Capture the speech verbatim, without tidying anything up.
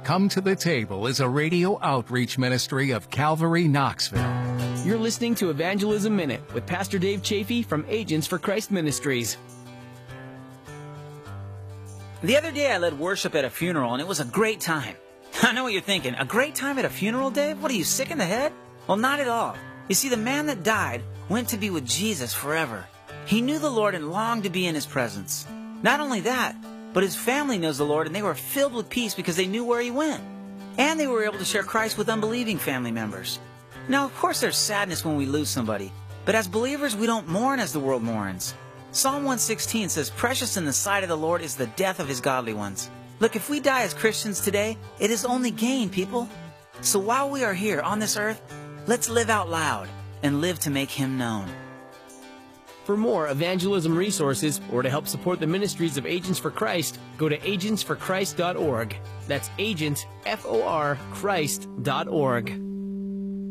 Come to the Table is a radio outreach ministry of Calvary Knoxville. You're listening to Evangelism Minute with Pastor Dave Chafee from Agents for Christ Ministries. The other day I led worship at a funeral, and it was a great time. I know what you're thinking. A great time at a funeral, Dave? What are you, sick in the head? Well, not at all. You see, the man that died went to be with Jesus forever. He knew the Lord and longed to be in His presence. Not only that, but his family knows the Lord, and they were filled with peace because they knew where He went. And they were able to share Christ with unbelieving family members. Now, of course, there's sadness when we lose somebody, but as believers, we don't mourn as the world mourns. Psalm one sixteen says, "Precious in the sight of the Lord is the death of His godly ones." Look, if we die as Christians today, it is only gain, people. So while we are here on this earth, let's live out loud and live to make Him known. For more evangelism resources or to help support the ministries of Agents for Christ, go to agents for christ dot org. That's agents, F O R, Christ dot org.